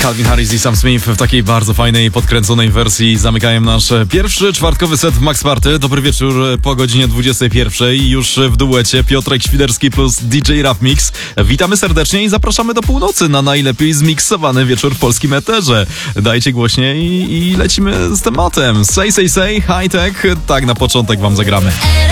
Calvin Harris i Sam Smith w takiej bardzo fajnej, podkręconej wersji zamykają nasz pierwszy czwartkowy set w Max Party. Dobry wieczór po godzinie 21. Już w duecie Piotrek Świderski plus DJ Rap Mix. Witamy serdecznie i zapraszamy do północy na najlepiej zmiksowany wieczór w polskim eterze. Dajcie głośniej i lecimy z tematem. Say, high tech, tak na początek wam zagramy.